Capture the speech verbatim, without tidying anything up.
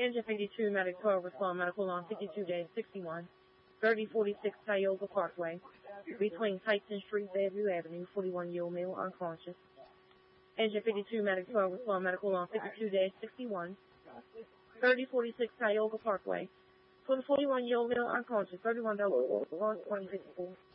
Engine fifty-two, Medic twelve, respond medical on fifty-two dash sixty-one, thirty forty-six Tioga Parkway, between Tyson Street, Fairview Avenue, forty-one-year-old male unconscious. Engine fifty-two, Medic twelve, respond medical on fifty-two dash sixty-one, thirty forty-six Tioga Parkway, for the forty-one-year-old male unconscious, thirty-one dollars, twenty fifty-four.